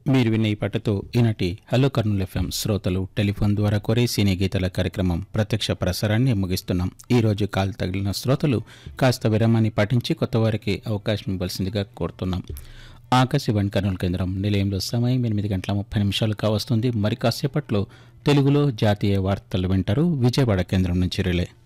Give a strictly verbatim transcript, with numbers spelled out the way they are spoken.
మీరు విన్న ఈ పాటతో ఈనాటి హలో కర్నూలు ఎఫ్ఎం శ్రోతలు టెలిఫోన్ ద్వారా కోరే సినీ గీతాల కార్యక్రమం ప్రత్యక్ష ప్రసారాన్ని ముగిస్తున్నాం. ఈరోజు కాల్ తగిలిన శ్రోతలు కాస్త విరామాన్ని పాటించి కొత్త వారికి అవకాశం ఇవ్వాల్సిందిగా కోరుతున్నాం. ఆకాశవాణి కర్నూలు కేంద్రం నిలయంలో సమయం ఎనిమిది గంటల ముప్పై నిమిషాలు కావస్తుంది. మరి కాసేపట్లో తెలుగులో జాతీయ వార్తలు వింటారు విజయవాడ కేంద్రం నుంచి రిలే.